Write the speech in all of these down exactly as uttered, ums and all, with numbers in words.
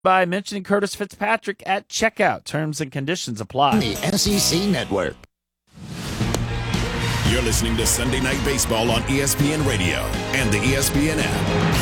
by mentioning Curtis Fitzpatrick at checkout. Terms and conditions apply. The S E C Network. You're listening to Sunday Night Baseball on E S P N Radio and the E S P N app.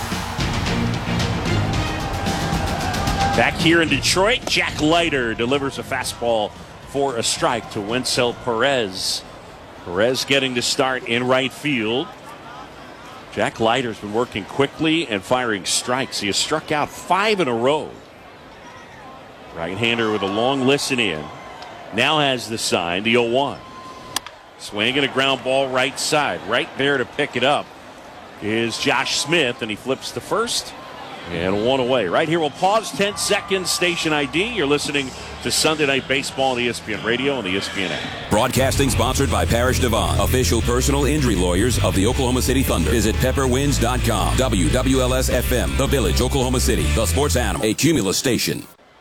Back here in Detroit, Jack Leiter delivers a fastball for a strike to Wenceel Perez. Perez getting to start in right field. Jack Leiter's been working quickly and firing strikes. He has struck out five in a row. Right-hander with a long listen in. Now has the sign, the oh one. Swinging a ground ball right side. Right there to pick it up is Josh Smith, and he flips to first. And one away. Right here, we'll pause ten seconds. Station I D. You're listening to Sunday Night Baseball on E S P N Radio and the E S P N app. Broadcasting sponsored by Parrish Devon, official personal injury lawyers of the Oklahoma City Thunder. Visit pepper wins dot com. W W L S F M, The Village, Oklahoma City, the sports animal, a Cumulus station.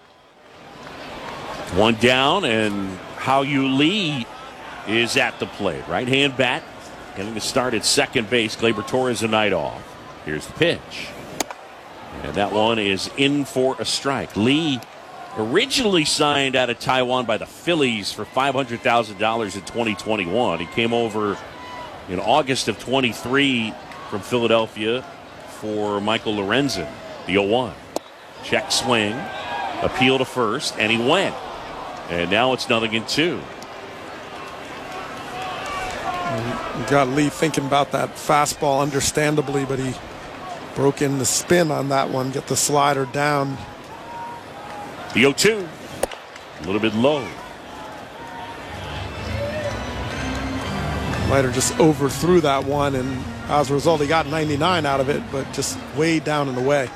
One down, and Hao-Yu Lee is at the plate. Right-hand bat, getting to start at second base. Gleyber Torres a night off. Here's the pitch. And that one is in for a strike. Lee originally signed out of Taiwan by the Phillies for five hundred thousand dollars in twenty twenty-one. He came over in August of twenty-three from Philadelphia for Michael Lorenzen, the oh one. Check swing, appeal to first, and he went. And now it's nothing in two. You got Lee thinking about that fastball understandably, but he broke in the spin on that one, get the slider down. The oh two, a little bit low. Leiter just overthrew that one, and as a result, he got ninety-nine out of it, but just way down and away.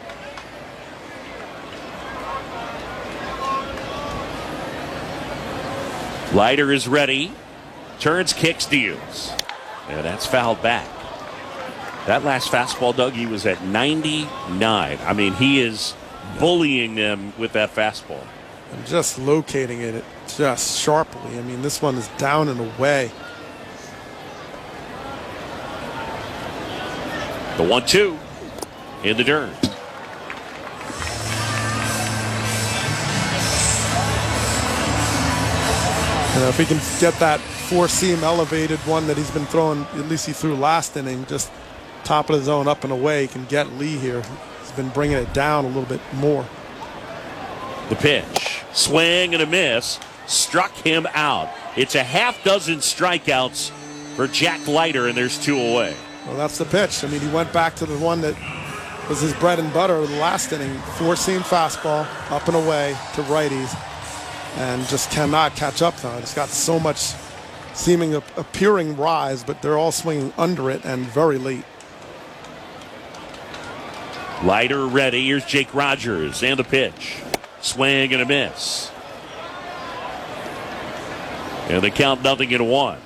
Leiter is ready. Turns, kicks, deals. And that's fouled back. That last fastball, Doug, he was at ninety-nine. I mean, he is bullying them with that fastball. And just locating it just sharply. I mean, this one is down and away. The one two in the dirt. You know, if he can get that four-seam elevated one that he's been throwing, at least he threw last inning, just top of the zone up and away, he can get Lee here. He's been bringing it down a little bit more. The pitch, swing and a miss, struck him out. It's a half dozen strikeouts for Jack Leiter, and there's two away. Well, that's the pitch. I mean, he went back to the one that was his bread and butter the last inning. Four-seam fastball, up and away to righties, and just cannot catch up now. It's got so much seeming appearing rise, but they're all swinging under it and very late. Leiter ready. Here's Jake Rogers and the pitch. Swing and a miss. And the count nothing in one.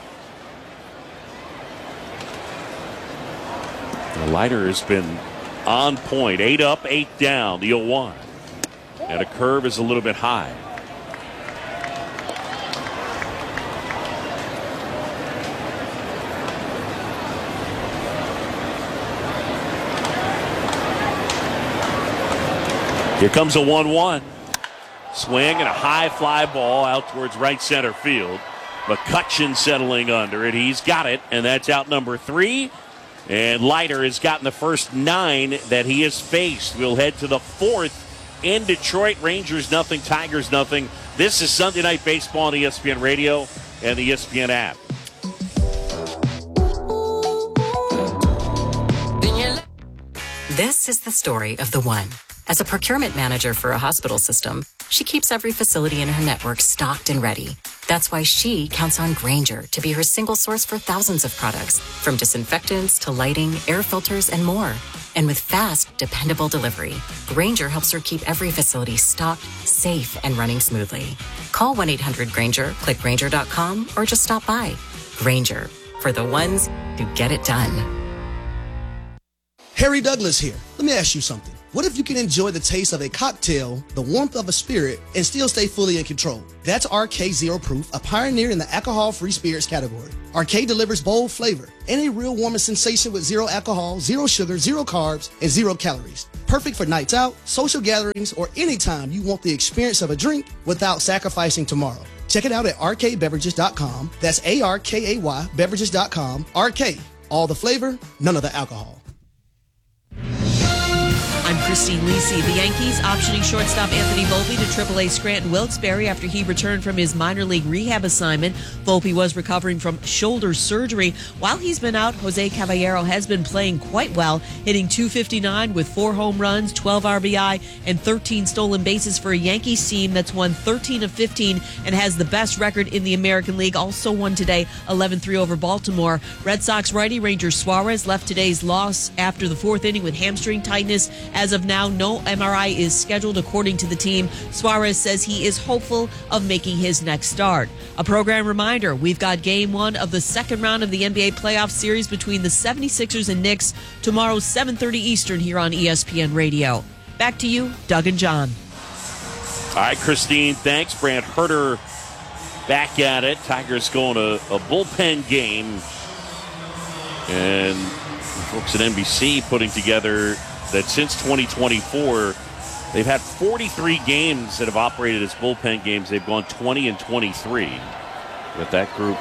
The Leiter has been on point. Eight up, eight down. The oh one. And a curve is a little bit high. Here comes a one one. Swing and a high fly ball out towards right center field. McCutchen settling under it. He's got it, and that's out number three. And Leiter has gotten the first nine that he has faced. We'll head to the fourth in Detroit. Rangers nothing, Tigers nothing. This is Sunday Night Baseball on E S P N Radio and the E S P N app. This is the story of the one. As a procurement manager for a hospital system, she keeps every facility in her network stocked and ready. That's why she counts on Grainger to be her single source for thousands of products, from disinfectants to lighting, air filters, and more. And with fast, dependable delivery, Grainger helps her keep every facility stocked, safe, and running smoothly. Call one eight hundred Grainger, click Grainger dot com, or just stop by. Grainger, for the ones who get it done. Harry Douglas here. Let me ask you something. What if you can enjoy the taste of a cocktail, the warmth of a spirit, and still stay fully in control? That's R K Zero Proof, a pioneer in the alcohol-free spirits category. R K delivers bold flavor and a real warming sensation with zero alcohol, zero sugar, zero carbs, and zero calories. Perfect for nights out, social gatherings, or anytime you want the experience of a drink without sacrificing tomorrow. Check it out at R K beverages dot com. That's A R K A Y beverages dot com. R K, all the flavor, none of the alcohol. I'm Christine Lisi. The Yankees optioning shortstop Anthony Volpe to triple A Scranton Wilkes-Barre after he returned from his minor league rehab assignment. Volpe was recovering from shoulder surgery. While he's been out, Jose Caballero has been playing quite well, hitting two fifty-nine with four home runs, twelve R B I, and thirteen stolen bases for a Yankees team that's won thirteen of fifteen and has the best record in the American League. Also won today eleven three over Baltimore. Red Sox righty Ranger Suarez left today's loss after the fourth inning with hamstring tightness. As of now, no M R I is scheduled, according to the team. Suarez says he is hopeful of making his next start. A program reminder, we've got game one of the second round of the N B A playoff series between the seventy-sixers and Knicks tomorrow, seven thirty Eastern, here on E S P N Radio. Back to you, Doug and John. All right, Christine, thanks. Brant Herter back at it. Tigers going a, a bullpen game. And folks at N B C putting together that since twenty twenty-four, they've had forty-three games that have operated as bullpen games. They've gone twenty and twenty-three with that group.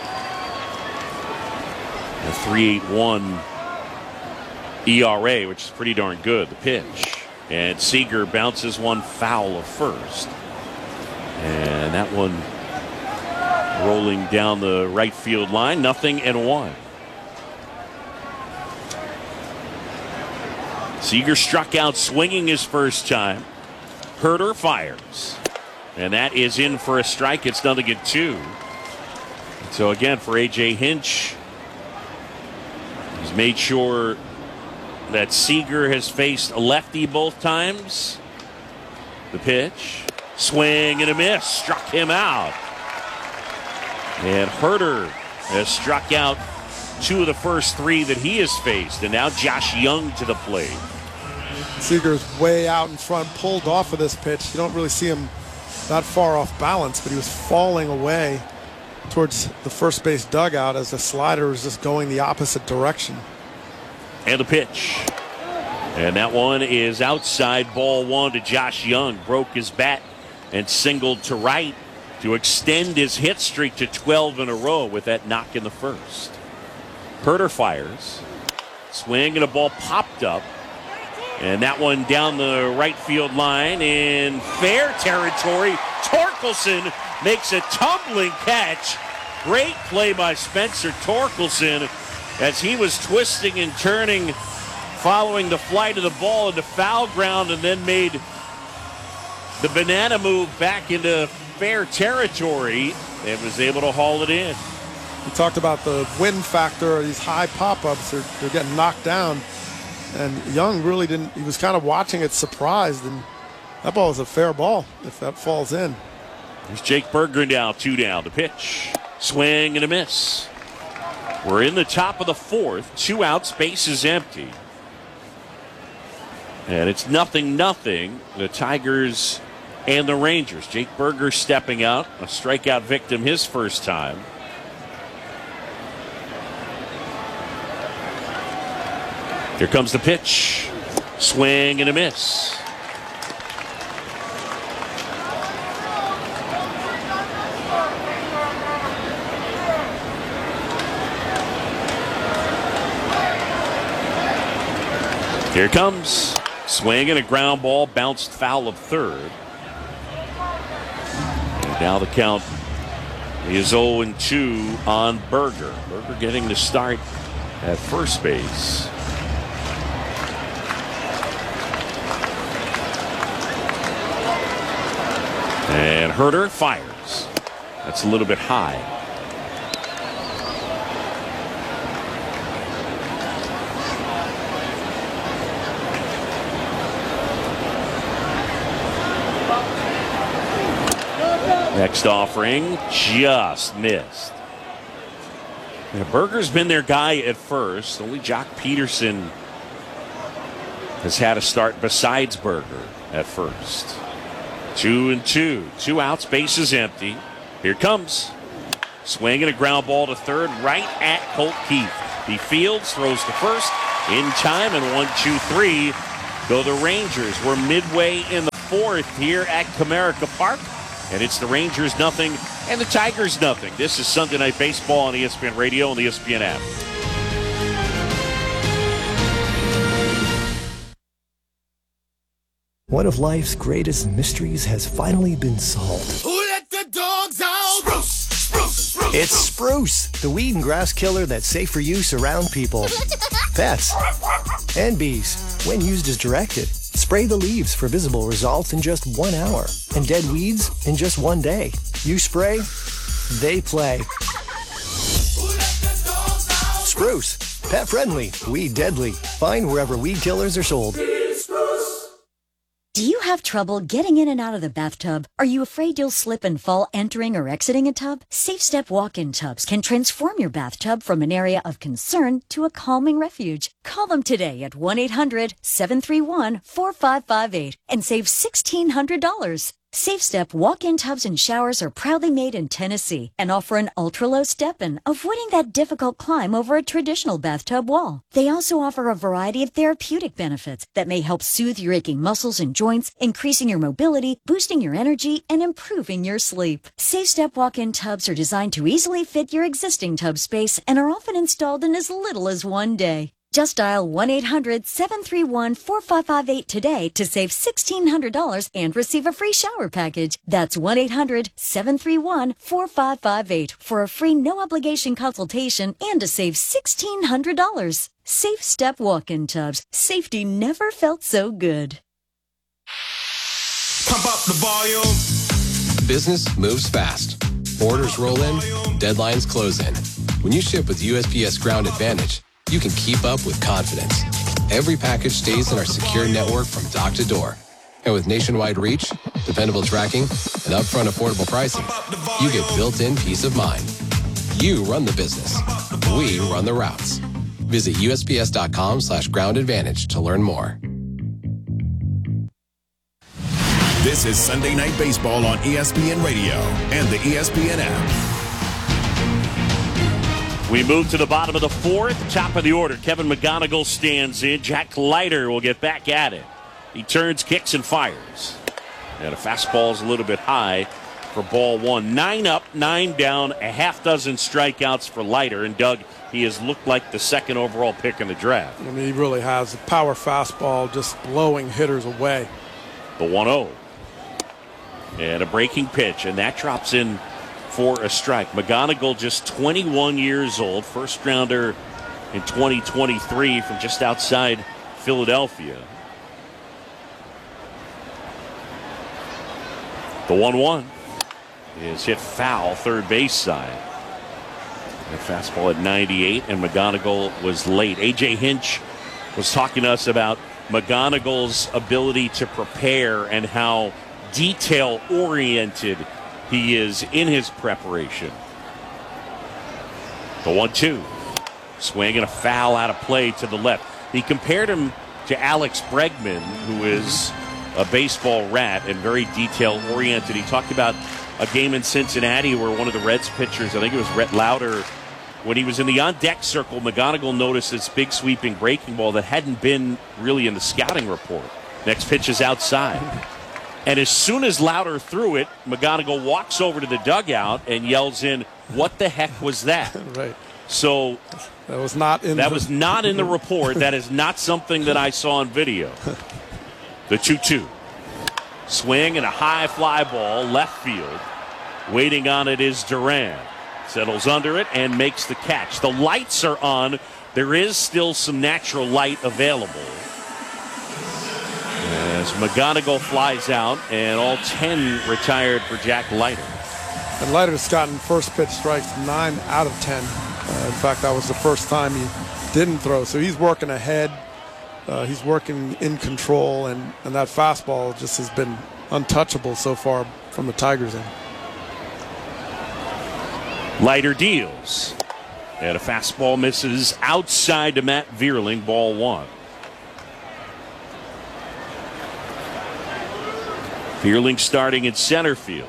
A three point eight one E R A, which is pretty darn good. The pitch. And Seager bounces one foul of first. And that one rolling down the right field line. Nothing and one. Seager struck out swinging his first time. Herter fires. And that is in for a strike. It's nothing at two. So again, for A J Hinch, he's made sure that Seager has faced a lefty both times. The pitch. Swing and a miss. Struck him out. And Herter has struck out two of the first three that he has faced. And now Josh Young to the plate. Seager's way out in front, pulled off of this pitch. You don't really see him that far off balance, but he was falling away towards the first base dugout as the slider was just going the opposite direction. And the pitch. And that one is outside, ball one to Josh Young. Broke his bat and singled to right to extend his hit streak to twelve in a row with that knock in the first. Herter fires. Swing and a ball popped up. And that one down the right field line in fair territory. Torkelson makes a tumbling catch. Great play by Spencer Torkelson as he was twisting and turning following the flight of the ball into foul ground and then made the banana move back into fair territory and was able to haul it in. We talked about the win factor, these high pop-ups, they're, they're getting knocked down. And Young really didn't, he was kind of watching it surprised, and that ball is a fair ball if that falls in. There's Jake Berger now, two down. The pitch, swing and a miss. We're in the top of the fourth, two outs, bases empty. And it's nothing, nothing. The Tigers and the Rangers. Jake Berger stepping out, a strikeout victim his first time. Here comes the pitch. Swing and a miss. Here it comes. Swing and a ground ball, bounced foul of third. And now the count is oh and two on Berger. Berger getting the start at first base. And Herter fires. That's a little bit high. Next offering, just missed. Now, Berger's been their guy at first. Only Jock Peterson has had a start besides Berger at first. Two and two. Two outs, bases empty. Here it comes. Swing and a ground ball to third, right at Colt Keith. He fields, throws to first, in time, and one, two, three. go the Rangers. We're midway in the fourth here at Comerica Park, and it's the Rangers nothing and the Tigers nothing. This is Sunday Night Baseball on E S P N Radio and the E S P N app. One of life's greatest mysteries has finally been solved. Who let the dogs out? Spruce, spruce, spruce. It's Spruce, the weed and grass killer that's safe for use around people, pets, and bees. When used as directed, spray the leaves for visible results in just one hour, and dead weeds in just one day. You spray, they play. Spruce, pet friendly, weed deadly. Find wherever weed killers are sold. Do you have trouble getting in and out of the bathtub? Are you afraid you'll slip and fall entering or exiting a tub? Safe Step walk-in tubs can transform your bathtub from an area of concern to a calming refuge. Call them today at one eight hundred seven three one four five five eight and save sixteen hundred dollars. Safe Step walk-in tubs and showers are proudly made in Tennessee and offer an ultra-low step-in, avoiding that difficult climb over a traditional bathtub wall. They also offer a variety of therapeutic benefits that may help soothe your aching muscles and joints, increasing your mobility, boosting your energy, and improving your sleep. Safe Step walk-in tubs are designed to easily fit your existing tub space and are often installed in as little as one day. Just dial one eight hundred seven three one four five five eight today to save sixteen hundred dollars and receive a free shower package. That's one eight hundred seven three one four five five eight for a free no-obligation consultation and to save sixteen hundred dollars. Safe Step walk-in tubs. Safety never felt so good. Pump up the volume. Business moves fast. Orders roll in, deadlines close in. When you ship with U S P S Ground Advantage, you can keep up with confidence. Every package stays in our secure network from dock to door. And with nationwide reach, dependable tracking, and upfront affordable pricing, you get built-in peace of mind. You run the business. We run the routes. Visit U S P S dot com slash ground advantage to learn more. This is Sunday Night Baseball on E S P N Radio and the E S P N app. We move to the bottom of the fourth, top of the order. Kevin McGonigal stands in. Jack Leiter will get back at it. He turns, kicks, and fires. And a fastball is a little bit high for ball one. Nine up, nine down, a half dozen strikeouts for Leiter. And Doug, he has looked like the second overall pick in the draft. I mean, he really has. A power fastball just blowing hitters away. The one oh. And a breaking pitch, and that drops in for a strike. McGonigal just twenty-one years old, first rounder in twenty twenty-three from just outside Philadelphia. The one one is hit foul, third base side. A fastball at ninety-eight, and McGonigal was late. A J Hinch was talking to us about McGonigal's ability to prepare and how detail-oriented he is in his preparation. The one two. Swing and a foul out of play to the left. He compared him to Alex Bregman, who is a baseball rat and very detail-oriented. He talked about a game in Cincinnati where one of the Reds pitchers, I think it was Rhett Lauder, when he was in the on-deck circle, McGonigal noticed this big sweeping breaking ball that hadn't been really in the scouting report. Next pitch is outside. And as soon as Lauder threw it, McGonigal walks over to the dugout and yells in, "What the heck was that?" Right. So that was not in that the... was not in the report. That is not something that I saw on video. The two two. Swing and a high fly ball, left field. Waiting on it is Duran. Settles under it and makes the catch. The lights are on. There is still some natural light available. As McGonigal flies out, and all ten retired for Jack Leiter. And Leiter's gotten first pitch strikes nine out of ten. Uh, in fact, that was the first time he didn't throw. So he's working ahead. Uh, he's working in control, and, and that fastball just has been untouchable so far from the Tigers end. Leiter deals. And a fastball misses outside to Matt Vierling, ball one. Vierling starting in center field.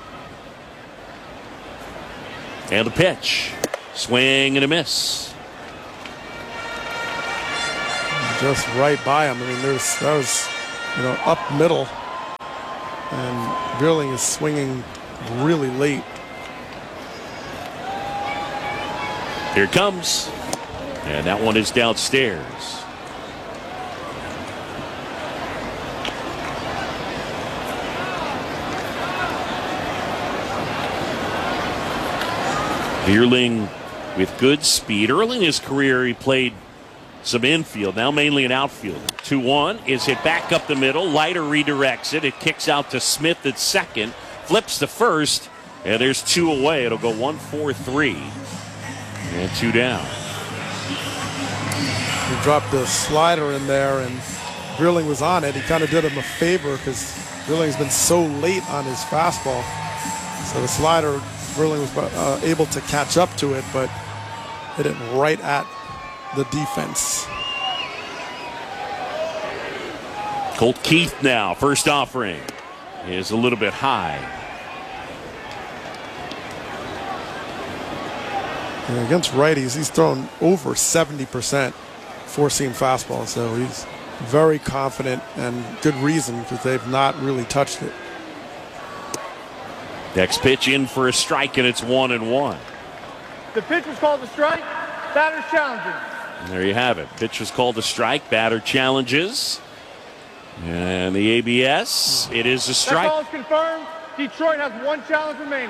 And the pitch. Swing and a miss. just right by him. I mean, there's that was, you know, up middle, and Vierling is swinging really late. Here it comes, and that one is downstairs. Vierling with good speed. Early in his career, he played some infield, now mainly an outfielder. two one is hit back up the middle. Leiter redirects it. It kicks out to Smith at second. Flips to first, and there's two away. It'll go one four three. And two down. He dropped the slider in there, and Vierling was on it. He kind of did him a favor because Vierling's been so late on his fastball. So the slider, Vierling was uh, able to catch up to it, but hit it right at the defense. Colt Keith now, first offering, is a little bit high. And against righties, he's thrown over seventy percent four-seam fastball, so he's very confident, and good reason because they've not really touched it. Next pitch in for a strike, and it's one and one. The pitch was called a strike. Batter challenging. And there you have it. Pitch was called a strike. Batter challenges. And the A B S, it is a strike. That call is confirmed. Detroit has one challenge remaining.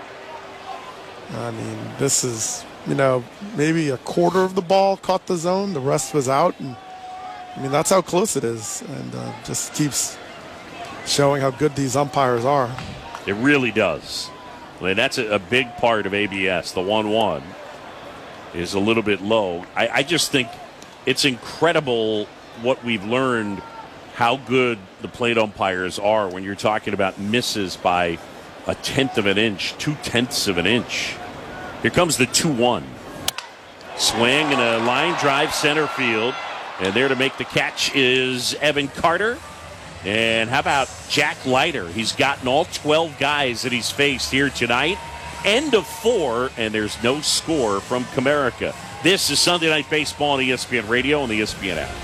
I mean, this is, you know, maybe a quarter of the ball caught the zone. The rest was out. And I mean, that's how close it is. And uh, just keeps showing how good these umpires are. It really does. I mean, that's a, a big part of A B S. The one one is a little bit low. I, I just think it's incredible what we've learned, how good the plate umpires are when you're talking about misses by a tenth of an inch, two tenths of an inch. Here comes the two one. Swing and a line drive center field. And there to make the catch is Evan Carter. And how about Jack Leiter? He's gotten all twelve guys that he's faced here tonight. End of four, and there's no score from Comerica. This is Sunday Night Baseball on E S P N Radio and the E S P N app.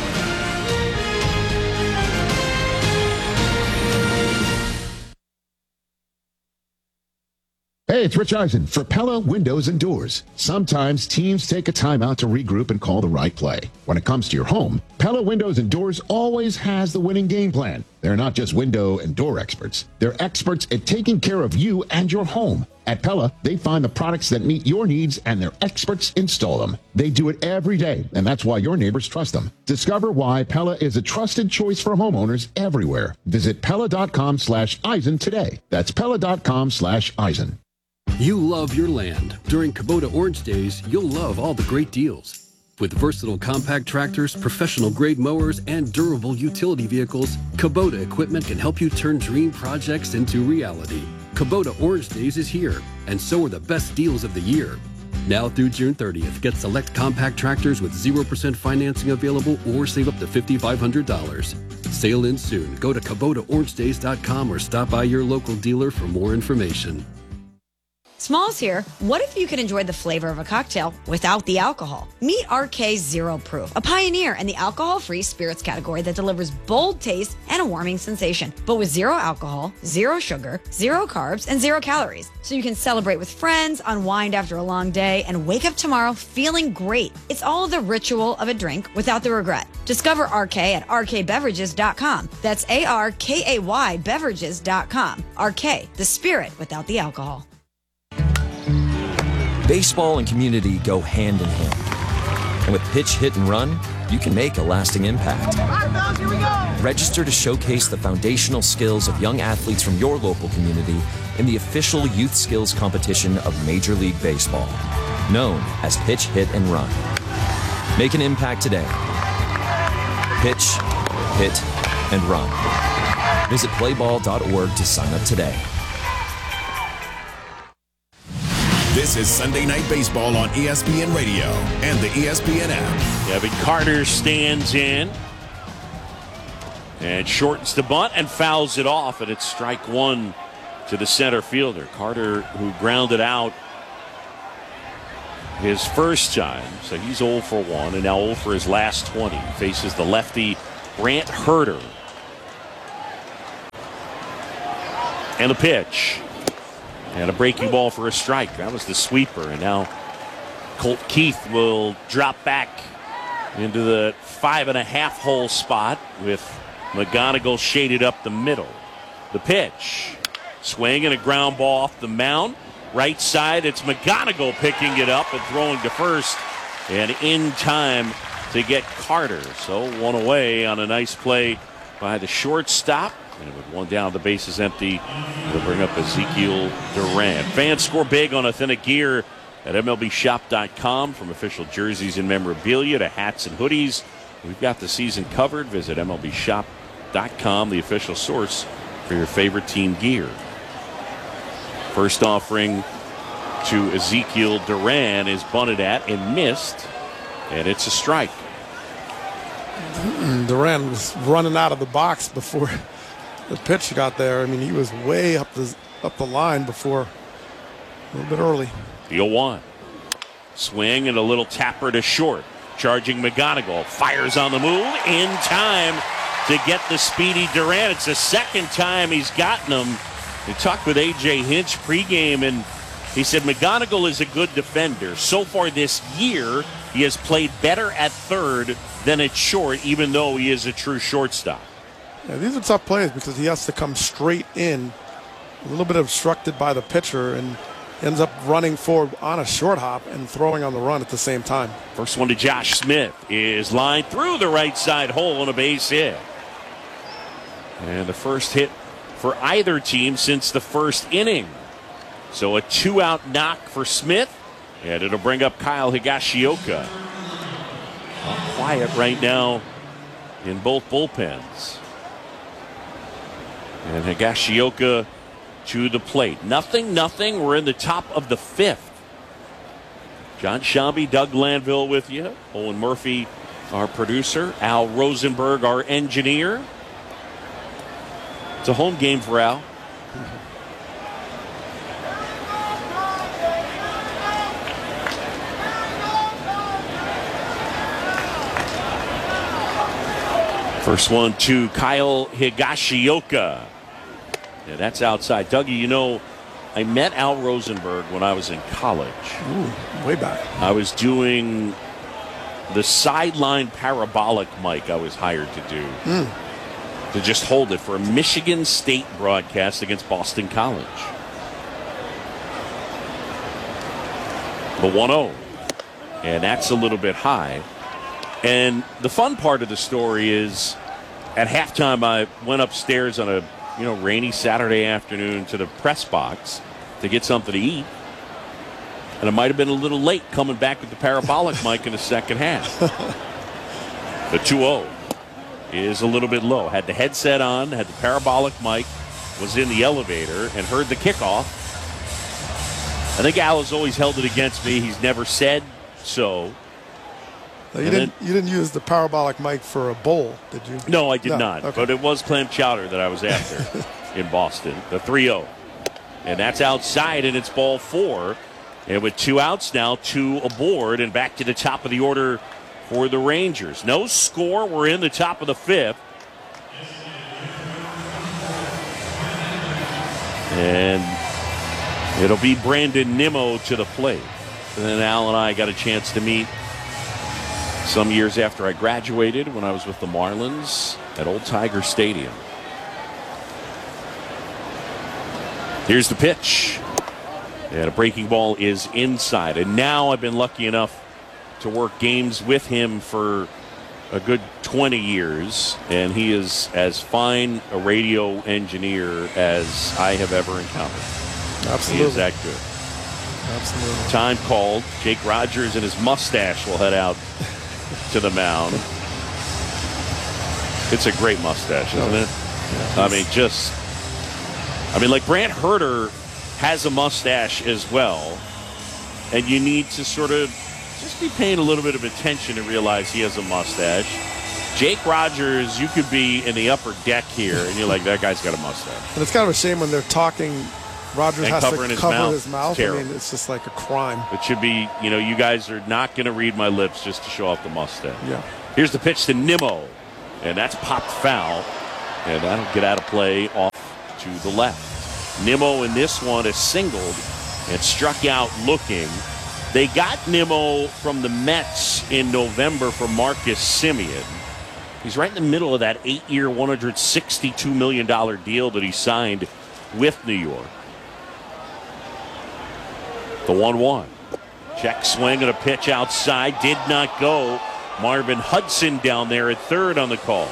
Hey, it's Rich Eisen for Pella Windows and Doors. Sometimes teams take a time out to regroup and call the right play. When it comes to your home, Pella Windows and Doors always has the winning game plan. They're not just window and door experts. They're experts at taking care of you and your home. At Pella, they find the products that meet your needs and their experts install them. They do it every day, and that's why your neighbors trust them. Discover why Pella is a trusted choice for homeowners everywhere. Visit Pella.com slash Eisen today. That's Pella.com slash Eisen. You love your land. During Kubota Orange Days, you'll love all the great deals. With versatile compact tractors, professional-grade mowers, and durable utility vehicles, Kubota equipment can help you turn dream projects into reality. Kubota Orange Days is here, and so are the best deals of the year. Now through June thirtieth, get select compact tractors with zero percent financing available or save up to five thousand five hundred dollars. Sale ends soon. Go to Kubota Orange Days dot com or stop by your local dealer for more information. Smalls here. What if you could enjoy the flavor of a cocktail without the alcohol? Meet R K Zero Proof, a pioneer in the alcohol-free spirits category that delivers bold taste and a warming sensation, but with zero alcohol, zero sugar, zero carbs, and zero calories. So you can celebrate with friends, unwind after a long day, and wake up tomorrow feeling great. It's all the ritual of a drink without the regret. Discover R K at R K beverages dot com. That's A R K A Y beverages dot com. R K, the spirit without the alcohol. Baseball and community go hand in hand. And with Pitch, Hit, and Run, you can make a lasting impact. Here we go. Register to showcase the foundational skills of young athletes from your local community in the official youth skills competition of Major League Baseball, known as Pitch, Hit, and Run. Make an impact today. Pitch, Hit, and Run. Visit play ball dot org to sign up today. This is Sunday Night Baseball on E S P N Radio and the E S P N app. Kevin Carter stands in and shortens the bunt and fouls it off, and it's strike one to the center fielder. Carter, who grounded out his first time. So he's zero for one, and now zero for his last twenty. Faces the lefty Brant Herter. And a pitch. And a breaking ball for a strike. That was the sweeper. And now Colt Keith will drop back into the five and a half hole spot with McGonigal shaded up the middle. The pitch. Swing and a ground ball off the mound. Right side, it's McGonigal picking it up and throwing to first. And in time to get Carter. So one away on a nice play by the shortstop. And with one down, the base is empty. They'll bring up Ezekiel Duran. Fans score big on Authentic Gear at M L B shop dot com. From official jerseys and memorabilia to hats and hoodies, we've got the season covered. Visit M L B shop dot com, the official source for your favorite team gear. First offering to Ezekiel Duran is bunted at and missed, and it's a strike. Duran was running out of the box before the pitch got there. I mean, he was way up the up the line before, a little bit early. The oh one. Swing and a little tapper to short. Charging McGonigal. Fires on the move in time to get the speedy Duran. It's the second time he's gotten him. We talked with A J Hinch pregame, and he said McGonigal is a good defender. So far this year, he has played better at third than at short, even though he is a true shortstop. Yeah, these are tough plays because he has to come straight in, a little bit obstructed by the pitcher, and ends up running forward on a short hop and throwing on the run at the same time. First one to Josh Smith is lined through the right side hole on a base hit. And the first hit for either team since the first inning. So a two-out knock for Smith, and it'll bring up Kyle Higashioka. All quiet right now in both bullpens. And Higashioka to the plate. Nothing, nothing. We're in the top of the fifth. John Shelby, Doug Lanville with you. Owen Murphy, our producer. Al Rosenberg, our engineer. It's a home game for Al. First one to Kyle Higashioka. Yeah, that's outside. Dougie, you know, I met Al Rosenberg when I was in college. Ooh, way back. I was doing the sideline parabolic mic I was hired to do. Mm. To just hold it for a Michigan State broadcast against Boston College. The one oh. And that's a little bit high. And the fun part of the story is at halftime I went upstairs on a you know rainy Saturday afternoon to the press box to get something to eat. And I might have been a little late coming back with the parabolic mic in the second half. The two oh is a little bit low. Had the headset on, had the parabolic mic, was in the elevator, and heard the kickoff. I think Al has always held it against me. He's never said so. No, you, didn't, then, you didn't use the parabolic mic for a bowl, did you? No, I did no, not. Okay. But it was clam chowder that I was after in Boston. The three oh. And that's outside, and it's ball four. And with two outs now, two aboard, and back to the top of the order for the Rangers. No score. We're in the top of the fifth. And it'll be Brandon Nimmo to the plate. And then Al and I got a chance to meet some years after I graduated when I was with the Marlins at Old Tiger Stadium. Here's the pitch. And a breaking ball is inside. And now I've been lucky enough to work games with him for a good twenty years. And he is as fine a radio engineer as I have ever encountered. Absolutely. He is that good. Absolutely. Time called. Jake Rogers and his mustache will head out to the mound. It's a great mustache, isn't it? Yeah, I mean, just, I mean, like Brant Herter has a mustache as well, and you need to sort of just be paying a little bit of attention to realize he has a mustache. Jake Rogers, you could be in the upper deck here, and you're like, that guy's got a mustache. And it's kind of a shame when they're talking Rogers and has covering to his cover mouth. his mouth. It's I mean, it's just like a crime. It should be, you know, you guys are not going to read my lips just to show off the mustache. Yeah. Here's the pitch to Nimmo, and that's popped foul, and that'll get out of play off to the left. Nimmo in this one is singled and struck out looking. They got Nimmo from the Mets in November for Marcus Semien. He's right in the middle of that eight-year, one hundred sixty-two million dollars deal that he signed with New York. The one one. Check swing and a pitch outside. Did not go. Marvin Hudson down there at third on the call.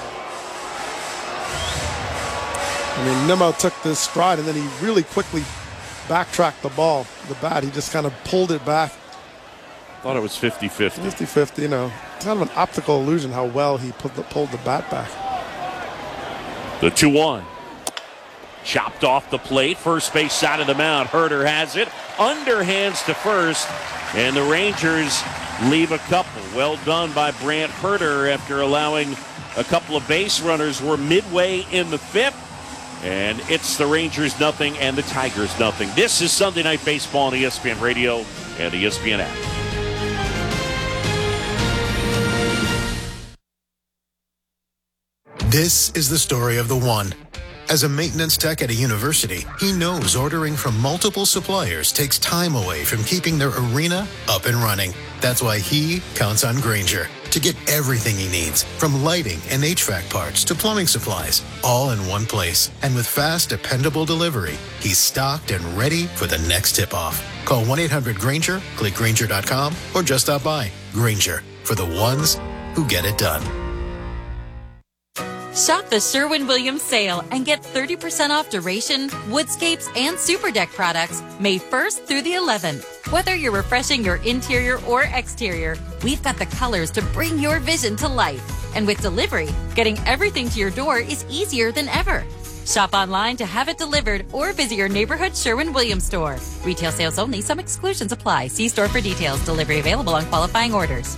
I mean, Nimmo took this stride, and then he really quickly backtracked the ball. The bat, he just kind of pulled it back. Thought it was fifty-fifty. fifty-fifty, you know. It's kind of an optical illusion how well he pulled the, pulled the bat back. The two one. Chopped off the plate. First base side of the mound. Herter has it. Underhands to first. And the Rangers leave a couple. Well done by Brant Herter after allowing a couple of base runners. We're midway in the fifth. And it's the Rangers nothing and the Tigers nothing. This is Sunday Night Baseball on E S P N Radio and the E S P N app. This is the story of the one. As a maintenance tech at a university, he knows ordering from multiple suppliers takes time away from keeping their arena up and running. That's why he counts on Grainger to get everything he needs, from lighting and H V A C parts to plumbing supplies, all in one place. And with fast, dependable delivery, he's stocked and ready for the next tip-off. Call one eight hundred Grainger, click Grainger dot com, or just stop by. Grainger, for the ones who get it done. Shop the Sherwin-Williams sale and get thirty percent off Duration, Woodscapes, and Super Deck products May first through the eleventh. Whether you're refreshing your interior or exterior, we've got the colors to bring your vision to life. And with delivery, getting everything to your door is easier than ever. Shop online to have it delivered or visit your neighborhood Sherwin-Williams store. Retail sales only. Some exclusions apply. See store for details. Delivery available on qualifying orders.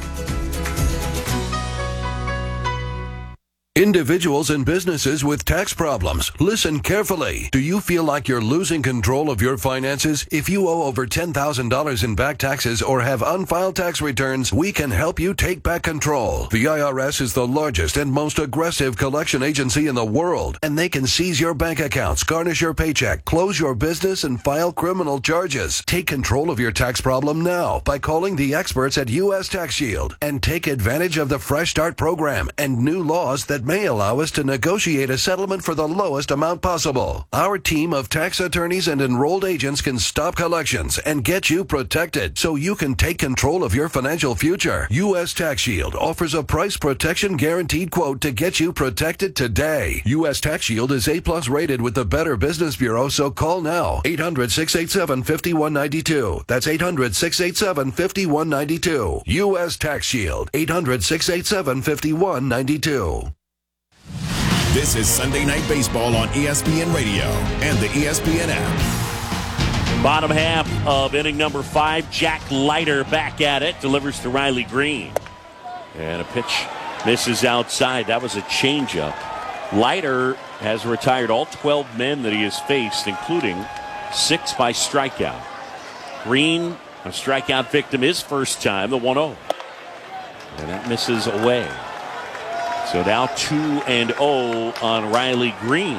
Individuals and businesses with tax problems, listen carefully. Do you feel like you're losing control of your finances? If you owe over ten thousand dollars in back taxes or have unfiled tax returns, we can help you take back control. The I R S is the largest and most aggressive collection agency in the world, and they can seize your bank accounts, garnish your paycheck, close your business, and file criminal charges. Take control of your tax problem now by calling the experts at U S Tax Shield and take advantage of the Fresh Start program and new laws that may allow us to negotiate a settlement for the lowest amount possible. Our team of tax attorneys and enrolled agents can stop collections and get you protected so you can take control of your financial future. U S Tax Shield offers a price protection guaranteed quote to get you protected today. U S Tax Shield is A plus rated with the Better Business Bureau, so call now. eight hundred, six eight seven, five one nine two. That's eight hundred, six eight seven, five one nine two. U S Tax Shield. eight hundred, six eight seven, five one nine two. This is Sunday Night Baseball on E S P N Radio and the E S P N app. Bottom half of inning number five, Jack Leiter back at it, delivers to Riley Green. And a pitch misses outside. That was a changeup. Leiter has retired all twelve men that he has faced, including six by strikeout. Green, a strikeout victim his first time, the one oh. And that misses away. So now two and oh on Riley Green.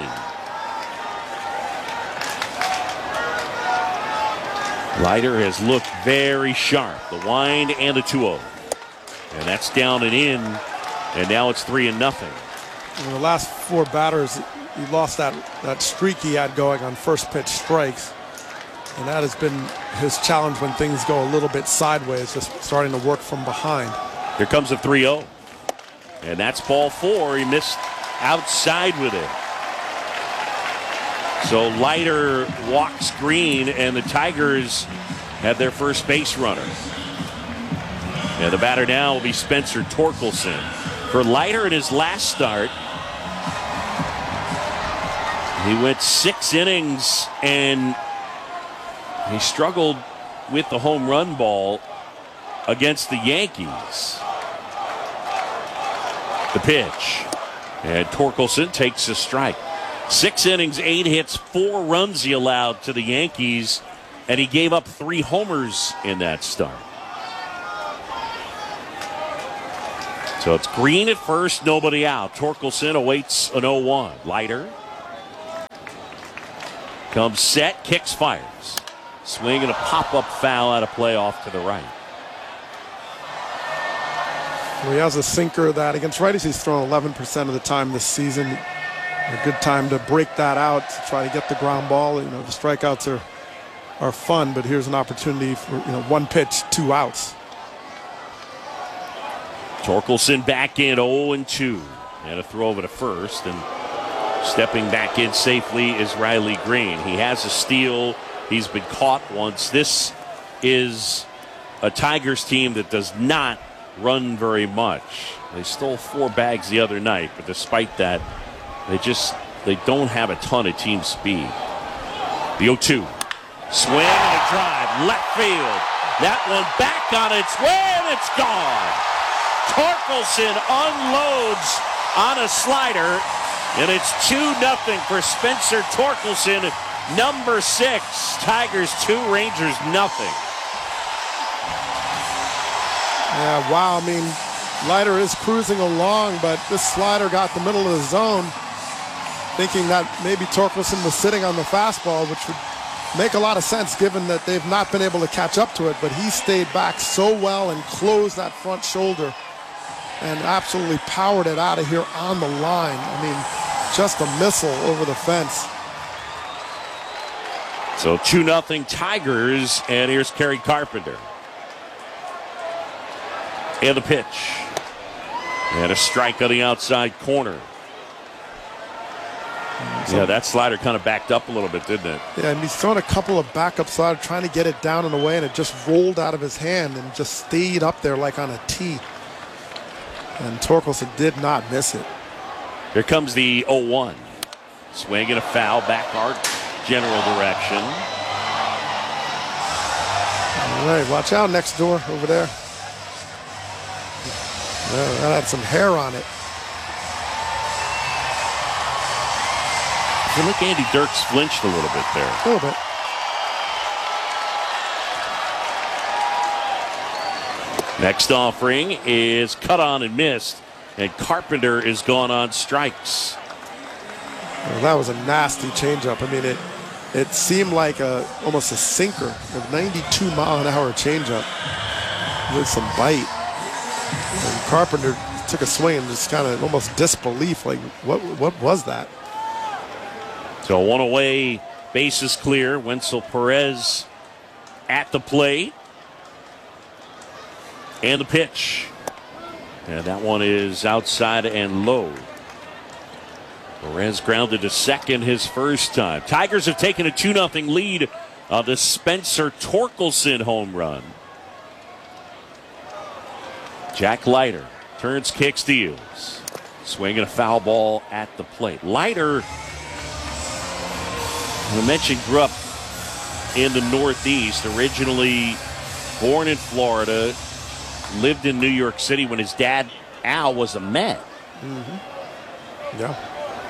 Leiter has looked very sharp. The wind and the two oh. And that's down and in. And now it's three and nothing. In the last four batters, he lost that, that streak he had going on first pitch strikes. And that has been his challenge when things go a little bit sideways, just starting to work from behind. Here comes a three oh. And that's ball four. He missed outside with it. So Leiter walks Green, and the Tigers have their first base runner. And the batter now will be Spencer Torkelson. For Leiter in his last start, he went six innings, and he struggled with the home run ball against the Yankees. The pitch. And Torkelson takes a strike. Six innings, eight hits, four runs he allowed to the Yankees, and he gave up three homers in that start. So it's Green at first, nobody out. Torkelson awaits an oh one. Leiter comes set, kicks, fires. Swing and a pop-up foul out of play off to the right. Well, he has a sinker that against righties he's thrown eleven percent of the time this season. A good time to break that out, to try to get the ground ball. You know, the strikeouts are are fun, but here's an opportunity for, you know, one pitch, two outs. Torkelson back in oh and two. And a throw over to first. And stepping back in safely is Riley Green. He has a steal. He's been caught once. This is a Tigers team that does not run very much. They stole four bags the other night, but despite that, they just they don't have a ton of team speed. The oh two. Swing and a drive. Left field. That one back on its way, and it's gone. Torkelson unloads on a slider, and it's two nothing for Spencer Torkelson, number six. Tigers two, Rangers nothing. Yeah, wow. I mean, Leiter is cruising along, but this slider got the middle of the zone, thinking that maybe Torkelson was sitting on the fastball, which would make a lot of sense given that they've not been able to catch up to it, but he stayed back so well and closed that front shoulder and absolutely powered it out of here on the line. I mean, just a missile over the fence. So two nothing Tigers, and here's Kerry Carpenter. And the pitch. And a strike on the outside corner. Yeah, that slider kind of backed up a little bit, didn't it? Yeah, and he's thrown a couple of backup sliders trying to get it down and away, and it just rolled out of his hand and just stayed up there like on a tee. And Torkelson did not miss it. Here comes the oh one. Swing and a foul, back our general direction. All right, watch out next door over there. Yeah, that had some hair on it. If you look, Andy Dirks flinched a little bit there. A little bit. Next offering is cut on and missed, and Carpenter is gone on strikes. Well, that was a nasty changeup. I mean, it it seemed like a almost a sinker, a ninety-two mile an hour changeup with some bite. And Carpenter took a swing and just kind of almost disbelief, like what what was that? So one away, bases clear. Wenzel Perez at the plate. And the pitch. And that one is outside and low. Perez grounded to second his first time. Tigers have taken a two nothing lead on the Spencer Torkelson home run. Jack Leiter turns, kicks, deals. Swinging a foul ball at the plate. Leiter, I mentioned, grew up in the Northeast, originally born in Florida, lived in New York City when his dad, Al, was a Met. Mm-hmm. Yeah.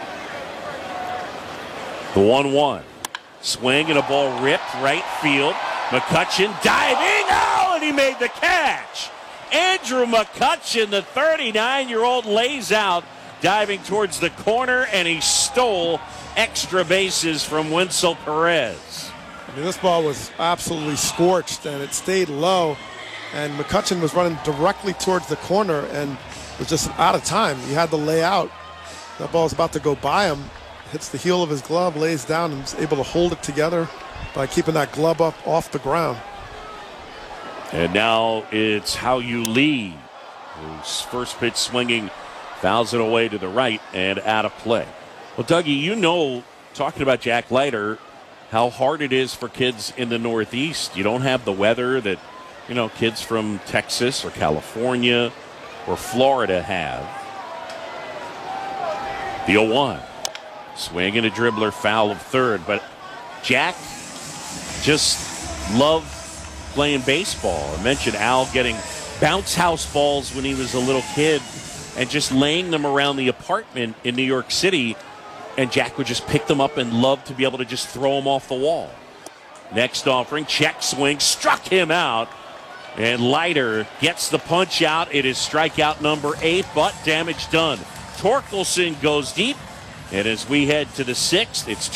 The one one. Swing and a ball ripped right field. McCutchen diving. Oh, and he made the catch. Andrew McCutchen, the thirty-nine-year-old, lays out, diving towards the corner, and he stole extra bases from Wenzel Perez. I mean, this ball was absolutely scorched, and it stayed low, and McCutchen was running directly towards the corner and was just out of time. He had to lay out. That ball was about to go by him, hits the heel of his glove, lays down, and is able to hold it together by keeping that glove up off the ground. And now it's Hao-Yu Lee, whose first pitch swinging, fouls it away to the right and out of play. Well, Dougie, you know, talking about Jack Leiter, how hard it is for kids in the Northeast. You don't have the weather that, you know, kids from Texas or California or Florida have. The oh one. Swing and a dribbler, foul of third. But Jack just loved playing baseball. I mentioned Al getting bounce house balls when he was a little kid and just laying them around the apartment in New York City And Jack would just pick them up and love to be able to just throw them off the wall. Next offering, check swing, struck him out. And Leiter gets the punch out. It is strikeout number eight, but damage done. Torkelson goes deep. And as we head to the sixth, it's